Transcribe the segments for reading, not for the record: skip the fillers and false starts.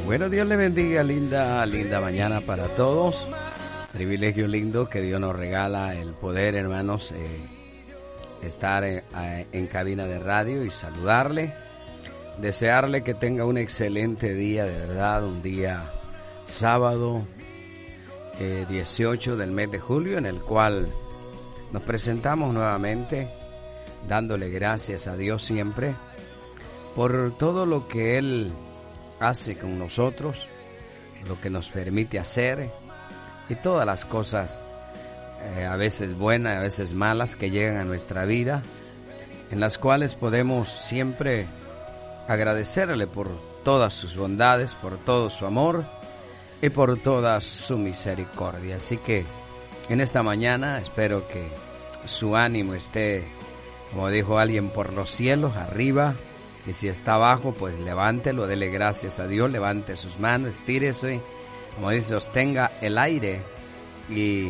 Bueno, Dios le bendiga, linda mañana para todos. Privilegio lindo que Dios nos regala el poder, hermanos, estar en cabina de radio y saludarle. Desearle que tenga un excelente día, de verdad, un día sábado 18 del mes de julio, en el cual nos presentamos nuevamente dándole gracias a Dios siempre por todo lo que Él hace con nosotros, lo que nos permite hacer y todas las cosas a veces buenas, a veces malas que llegan a nuestra vida, en las cuales podemos siempre agradecerle por todas sus bondades, por todo su amor y por toda su misericordia. Así que en esta mañana espero que su ánimo esté, como dijo alguien, por los cielos, arriba. Y si está abajo, pues levántelo, dele gracias a Dios, levante sus manos, estírese, como dice, sostenga el aire y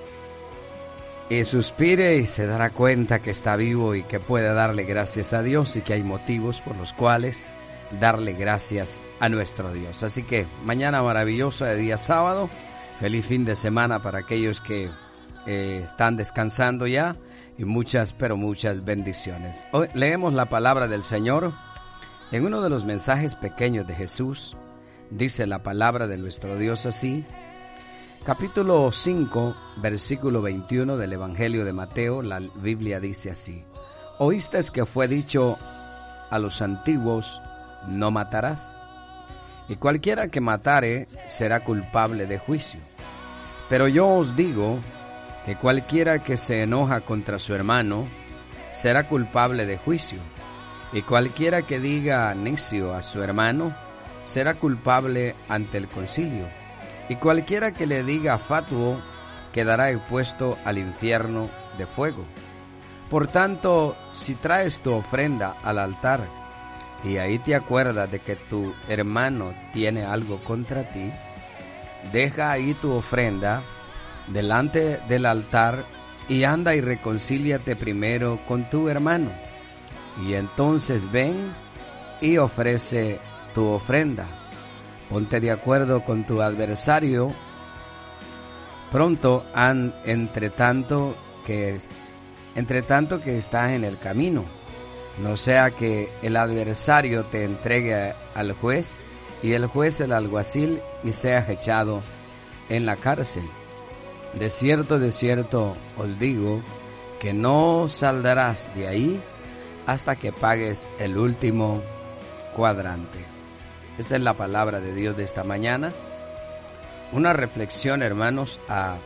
suspire y se dará cuenta que está vivo y que puede darle gracias a Dios y que hay motivos por los cuales darle gracias a nuestro Dios. Así que mañana maravillosa de día sábado, feliz fin de semana para aquellos que están descansando ya. Y muchas, pero muchas bendiciones. Hoy leemos la palabra del Señor. En uno de los mensajes pequeños de Jesús, dice la palabra de nuestro Dios así. Capítulo 5, versículo 21 del Evangelio de Mateo, la Biblia dice así. Oísteis que fue dicho a los antiguos, no matarás. Y cualquiera que matare será culpable de juicio. Pero yo os digo que cualquiera que se enoja contra su hermano será culpable de juicio, y cualquiera que diga necio a su hermano será culpable ante el concilio, y cualquiera que le diga fatuo quedará expuesto al infierno de fuego. Por tanto, si traes tu ofrenda al altar, y ahí te acuerdas de que tu hermano tiene algo contra ti, deja ahí tu ofrenda delante del altar y anda y reconcíliate primero con tu hermano, y entonces ven y ofrece tu ofrenda. Ponte de acuerdo con tu adversario pronto, entre tanto que estás en el camino, no sea que el adversario te entregue al juez y el juez el alguacil y seas echado en la cárcel. De cierto os digo que no saldrás de ahí hasta que pagues el último cuadrante. Esta es la palabra de Dios de esta mañana. Una reflexión, hermanos,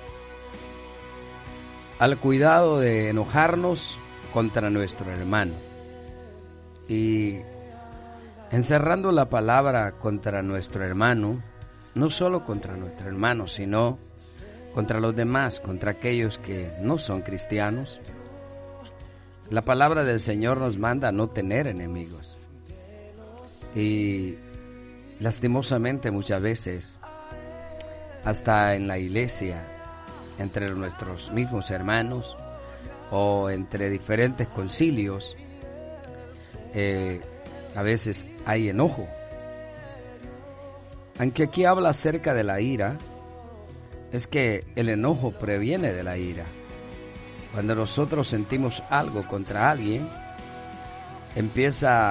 al cuidado de enojarnos contra nuestro hermano. Y encerrando la palabra contra nuestro hermano, no solo contra nuestro hermano, sino contra los demás, contra aquellos que no son cristianos. La palabra del Señor nos manda a no tener enemigos. Y lastimosamente muchas veces, hasta en la iglesia, entre nuestros mismos hermanos o entre diferentes concilios, a veces hay enojo. Aunque aquí habla acerca de la ira, es que el enojo previene de la ira. Cuando nosotros sentimos algo contra alguien, empieza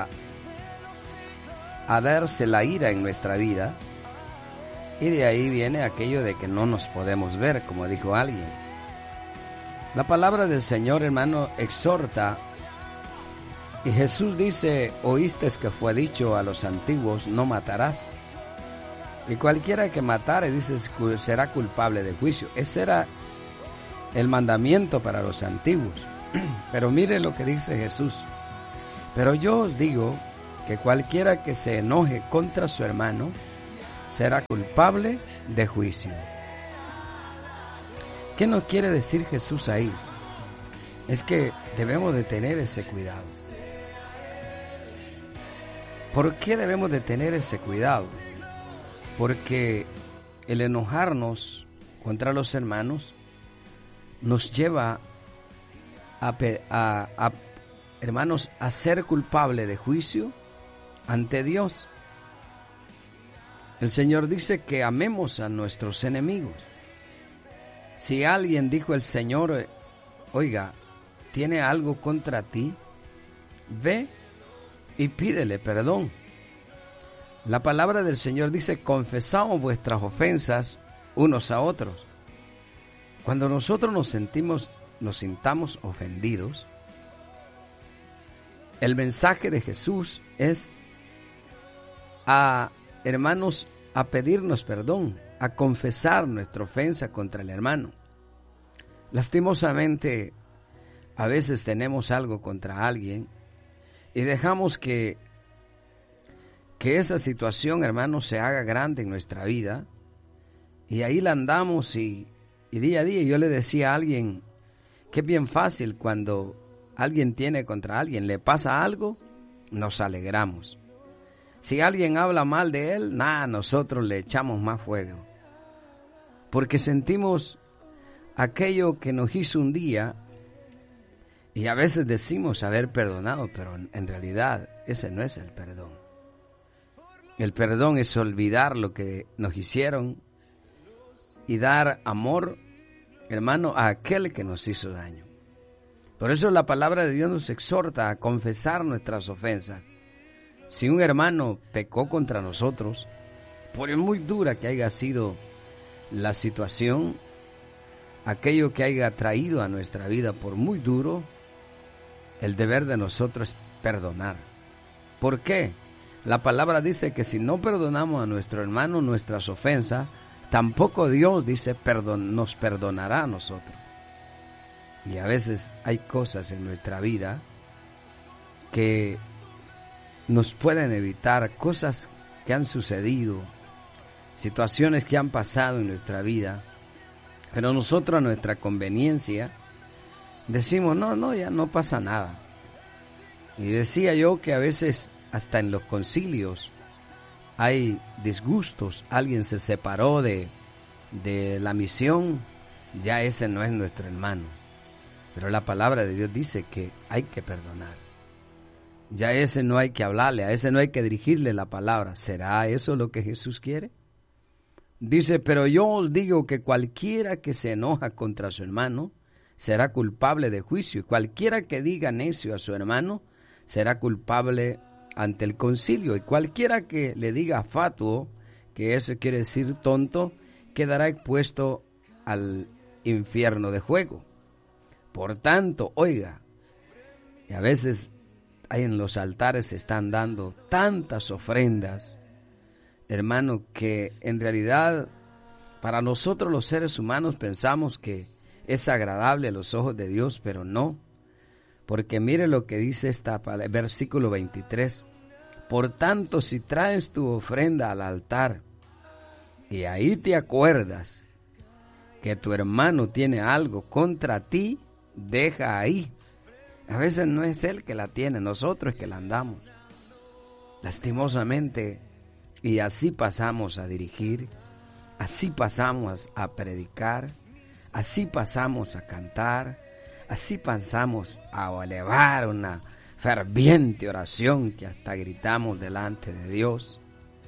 a darse la ira en nuestra vida, y de ahí viene aquello de que no nos podemos ver, como dijo alguien. La palabra del Señor, hermano, exhorta, y Jesús dice, oíste que fue dicho a los antiguos, no matarás. Y cualquiera que matare, dice, será culpable de juicio. Ese era el mandamiento para los antiguos. Pero mire lo que dice Jesús. Pero yo os digo que cualquiera que se enoje contra su hermano será culpable de juicio. ¿Qué nos quiere decir Jesús ahí? Es que debemos de tener ese cuidado. ¿Por qué debemos de tener ese cuidado? Porque el enojarnos contra los hermanos nos lleva hermanos, a ser culpable de juicio ante Dios. El Señor dice que amemos a nuestros enemigos. Si alguien, dijo el Señor, oiga, tiene algo contra ti, ve y pídele perdón. La palabra del Señor dice, confesamos vuestras ofensas unos a otros. Cuando nosotros nos sintamos ofendidos, el mensaje de Jesús es hermanos, a pedirnos perdón, a confesar nuestra ofensa contra el hermano. Lastimosamente, a veces tenemos algo contra alguien y dejamos que esa situación, hermano, se haga grande en nuestra vida, y ahí la andamos y día a día. Yo le decía a alguien que es bien fácil cuando alguien tiene contra alguien, le pasa algo, nos alegramos. Si alguien habla mal de él, nosotros le echamos más fuego, porque sentimos aquello que nos hizo un día, y a veces decimos haber perdonado, pero en realidad ese no es el perdón. El perdón es olvidar lo que nos hicieron y dar amor, hermano, a aquel que nos hizo daño. Por eso la palabra de Dios nos exhorta a confesar nuestras ofensas. Si un hermano pecó contra nosotros, por muy dura que haya sido la situación, aquello que haya traído a nuestra vida por muy duro, el deber de nosotros es perdonar. ¿Por qué? La palabra dice que si no perdonamos a nuestro hermano nuestras ofensas, tampoco Dios, dice, nos perdonará a nosotros. Y a veces hay cosas en nuestra vida que nos pueden evitar, cosas que han sucedido, situaciones que han pasado en nuestra vida, pero nosotros a nuestra conveniencia decimos, no, ya no pasa nada. Y decía yo que a veces hasta en los concilios hay disgustos, alguien se separó de la misión, ya ese no es nuestro hermano. Pero la palabra de Dios dice que hay que perdonar. Ya a ese no hay que hablarle, a ese no hay que dirigirle la palabra. ¿Será eso lo que Jesús quiere? Dice, pero yo os digo que cualquiera que se enoja contra su hermano será culpable de juicio, y cualquiera que diga necio a su hermano será culpable ante el concilio, y cualquiera que le diga fatuo, que eso quiere decir tonto, quedará expuesto al infierno de fuego. Por tanto, oiga, y a veces en los altares se están dando tantas ofrendas, hermano, que en realidad para nosotros los seres humanos pensamos que es agradable a los ojos de Dios, pero no. Porque mire lo que dice versículo 23. Por tanto, si traes tu ofrenda al altar y ahí te acuerdas que tu hermano tiene algo contra ti, deja ahí. A veces no es él que la tiene, nosotros es que la andamos. Lastimosamente, y así pasamos a dirigir, así pasamos a predicar, así pasamos a cantar, así pasamos a elevar una ferviente oración que hasta gritamos delante de Dios.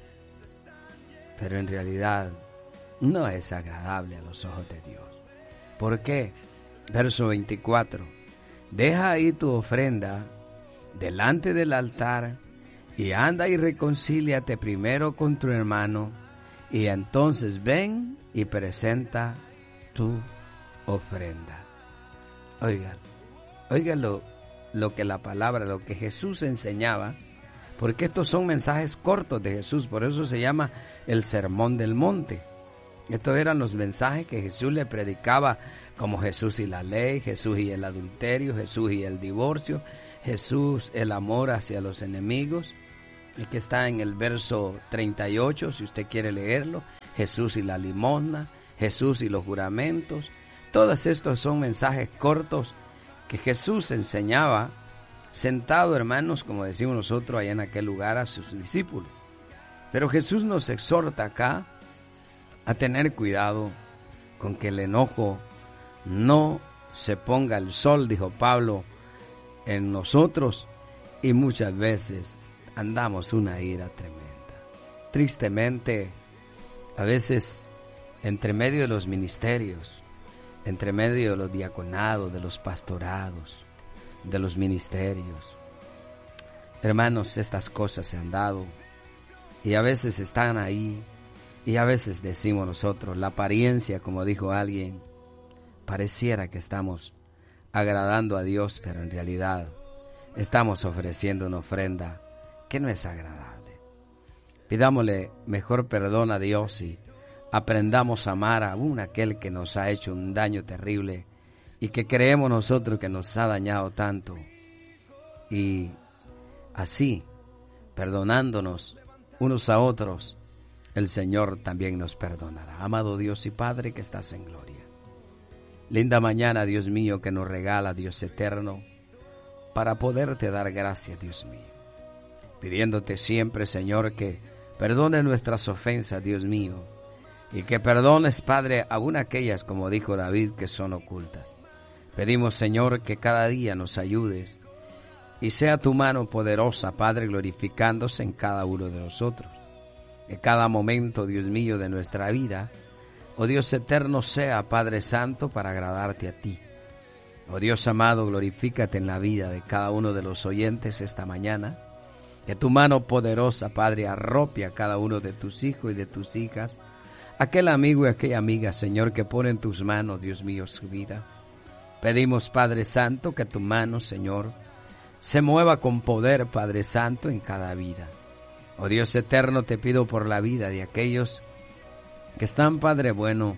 Pero en realidad no es agradable a los ojos de Dios. ¿Por qué? Verso 24. Deja ahí tu ofrenda delante del altar y anda y reconcíliate primero con tu hermano, y entonces ven y presenta tu ofrenda. Oiga lo que la palabra, lo que Jesús enseñaba, porque estos son mensajes cortos de Jesús, por eso se llama el Sermón del Monte. Estos eran los mensajes que Jesús le predicaba, como Jesús y la ley, Jesús y el adulterio, Jesús y el divorcio, Jesús el amor hacia los enemigos, y que está en el verso 38, si usted quiere leerlo, Jesús y la limosna, Jesús y los juramentos. Todos estos son mensajes cortos que Jesús enseñaba sentado, hermanos, como decimos nosotros allá en aquel lugar, a sus discípulos. Pero Jesús nos exhorta acá a tener cuidado con que el enojo no se ponga el sol, dijo Pablo, en nosotros, y muchas veces andamos una ira tremenda. Tristemente, A veces, entre medio de los ministerios, entre medio de los diaconados, de los pastorados, de los ministerios, hermanos, estas cosas se han dado y a veces están ahí y a veces decimos nosotros, la apariencia, como dijo alguien, pareciera que estamos agradando a Dios, pero en realidad estamos ofreciendo una ofrenda que no es agradable. Pidámosle mejor perdón a Dios y aprendamos a amar aún aquel que nos ha hecho un daño terrible y que creemos nosotros que nos ha dañado tanto. Y así, perdonándonos unos a otros, el Señor también nos perdonará. Amado Dios y Padre que estás en gloria. Linda mañana, Dios mío, que nos regala Dios eterno para poderte dar gracias, Dios mío. Pidiéndote siempre, Señor, que perdone nuestras ofensas, Dios mío, y que perdones, Padre, aún aquellas, como dijo David, que son ocultas. Pedimos, Señor, que cada día nos ayudes y sea tu mano poderosa, Padre, glorificándose en cada uno de nosotros. Que cada momento, Dios mío, de nuestra vida, oh Dios eterno, sea, Padre Santo, para agradarte a ti. Oh Dios amado, glorifícate en la vida de cada uno de los oyentes esta mañana. Que tu mano poderosa, Padre, arrope a cada uno de tus hijos y de tus hijas, aquel amigo y aquella amiga, Señor, que pone en tus manos, Dios mío, su vida. Pedimos, Padre Santo, que tu mano, Señor, se mueva con poder, Padre Santo, en cada vida. Oh Dios eterno, te pido por la vida de aquellos que están, Padre bueno,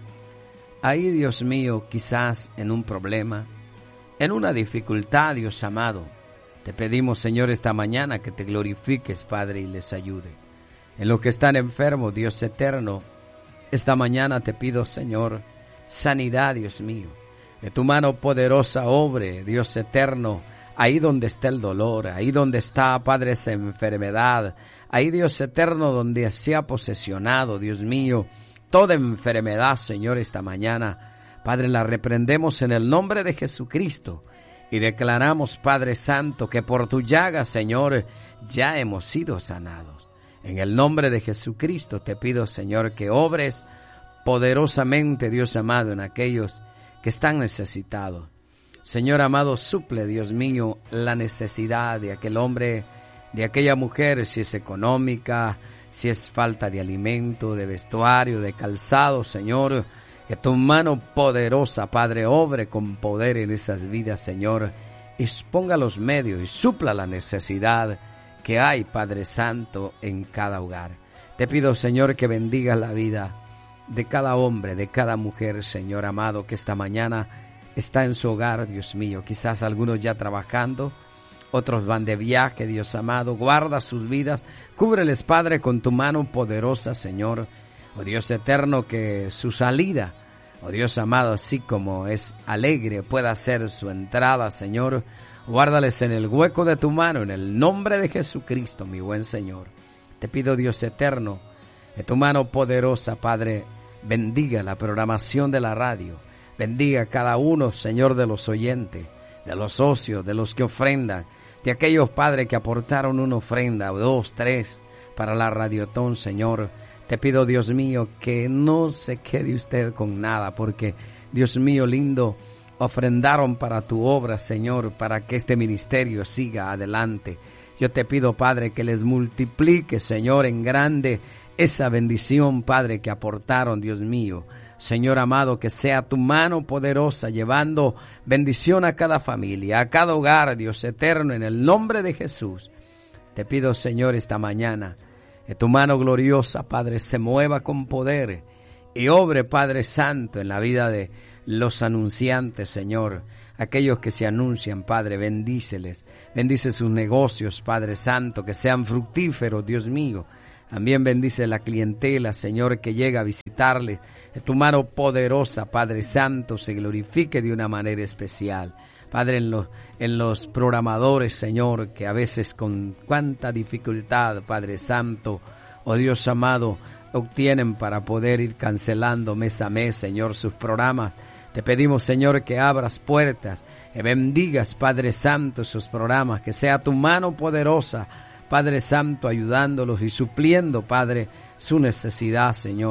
ahí, Dios mío, quizás en un problema, en una dificultad, Dios amado. Te pedimos, Señor, esta mañana que te glorifiques, Padre, y les ayude. En los que están enfermos, Dios eterno, esta mañana te pido, Señor, sanidad, Dios mío. Que tu mano poderosa obre, Dios eterno, ahí donde está el dolor, ahí donde está, Padre, esa enfermedad, ahí, Dios eterno, donde se ha posesionado, Dios mío, toda enfermedad, Señor, esta mañana, Padre, la reprendemos en el nombre de Jesucristo y declaramos, Padre Santo, que por tu llaga, Señor, ya hemos sido sanados. En el nombre de Jesucristo te pido, Señor, que obres poderosamente, Dios amado, en aquellos que están necesitados. Señor amado, suple, Dios mío, la necesidad de aquel hombre, de aquella mujer, si es económica, si es falta de alimento, de vestuario, de calzado, Señor. Que tu mano poderosa, Padre, obre con poder en esas vidas, Señor. Exponga los medios y supla la necesidad que hay, Padre Santo, en cada hogar. Te pido, Señor, que bendiga la vida de cada hombre, de cada mujer, Señor amado, que esta mañana está en su hogar, Dios mío. Quizás algunos ya trabajando, otros van de viaje, Dios amado. Guarda sus vidas, cúbreles, Padre, con tu mano poderosa, Señor. Oh Dios eterno, que su salida, oh Dios amado, así como es alegre, pueda ser su entrada, Señor. Guárdales en el hueco de tu mano, en el nombre de Jesucristo, mi buen Señor. Te pido, Dios eterno, que tu mano poderosa, Padre, bendiga la programación de la radio. Bendiga a cada uno, Señor, de los oyentes, de los socios, de los que ofrendan, de aquellos, Padre, que aportaron una ofrenda, 2, 3, para la Radiotón, Señor. Te pido, Dios mío, que no se quede usted con nada, porque, Dios mío lindo, ofrendaron para tu obra, Señor, para que este ministerio siga adelante. Yo te pido, Padre, que les multiplique, Señor, en grande esa bendición, Padre, que aportaron, Dios mío. Señor amado, que sea tu mano poderosa llevando bendición a cada familia, a cada hogar, Dios eterno, en el nombre de Jesús. Te pido, Señor, esta mañana, que tu mano gloriosa, Padre, se mueva con poder y obre, Padre Santo, en la vida de los anunciantes, Señor. Aquellos que se anuncian, Padre, bendíceles. Bendice sus negocios, Padre Santo, que sean fructíferos, Dios mío. También bendice la clientela, Señor, que llega a visitarles. Que tu mano poderosa, Padre Santo, se glorifique de una manera especial. Padre, en los programadores, Señor, que a veces con cuánta dificultad, Padre Santo, oh Dios amado, obtienen para poder ir cancelando mes a mes, Señor, sus programas. Te pedimos, Señor, que abras puertas, que bendigas, Padre Santo, sus programas, que sea tu mano poderosa, Padre Santo, ayudándolos y supliendo, Padre, su necesidad, Señor.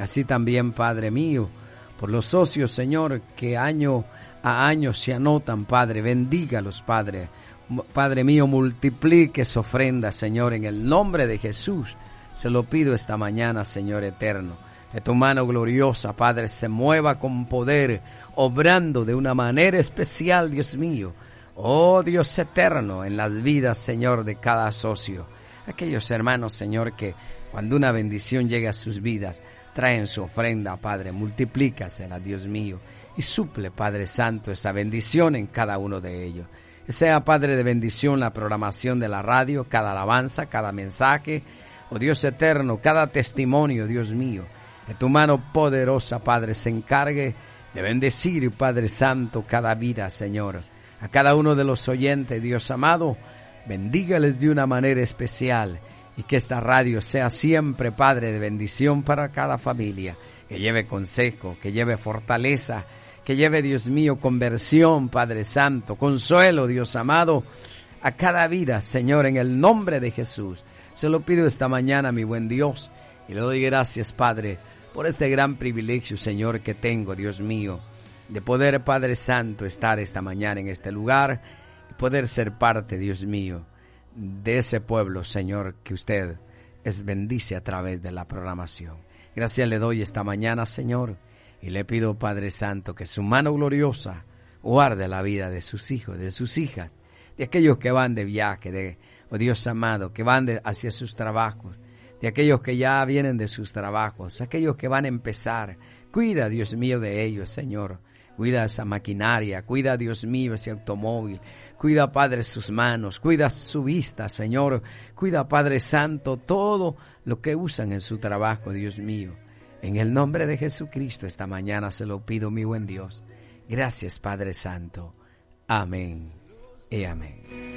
Así también, Padre mío, por los socios, Señor, que año a año se anotan, Padre, bendígalos, Padre. Padre mío, multiplique su ofrenda, Señor, en el nombre de Jesús. Se lo pido esta mañana, Señor eterno. Que tu mano gloriosa, Padre, se mueva con poder, obrando de una manera especial, Dios mío. Oh Dios eterno, en las vidas, Señor, de cada socio. Aquellos hermanos, Señor, que cuando una bendición llega a sus vidas, traen su ofrenda, Padre, multiplícasela, Dios mío, y suple, Padre Santo, esa bendición en cada uno de ellos. Que sea, Padre, de bendición la programación de la radio, cada alabanza, cada mensaje, oh Dios eterno, cada testimonio, Dios mío. Que tu mano poderosa, Padre, se encargue de bendecir, Padre Santo, cada vida, Señor. A cada uno de los oyentes, Dios amado, bendígales de una manera especial. Y que esta radio sea siempre, Padre, de bendición para cada familia. Que lleve consejo, que lleve fortaleza, que lleve, Dios mío, conversión, Padre Santo, consuelo, Dios amado, a cada vida, Señor, en el nombre de Jesús. Se lo pido esta mañana, mi buen Dios, y le doy gracias, Padre, por este gran privilegio, Señor, que tengo, Dios mío, de poder, Padre Santo, estar esta mañana en este lugar y poder ser parte, Dios mío, de ese pueblo, Señor, que usted bendice a través de la programación. Gracias le doy esta mañana, Señor, y le pido, Padre Santo, que su mano gloriosa guarde la vida de sus hijos, de sus hijas, de aquellos que van de viaje, oh Dios amado, que van hacia sus trabajos, de aquellos que ya vienen de sus trabajos, aquellos que van a empezar. Cuida, Dios mío, de ellos, Señor. Cuida esa maquinaria, cuida, Dios mío, ese automóvil. Cuida, Padre, sus manos, cuida su vista, Señor. Cuida, Padre Santo, todo lo que usan en su trabajo, Dios mío. En el nombre de Jesucristo, esta mañana se lo pido, mi buen Dios. Gracias, Padre Santo. Amén y amén.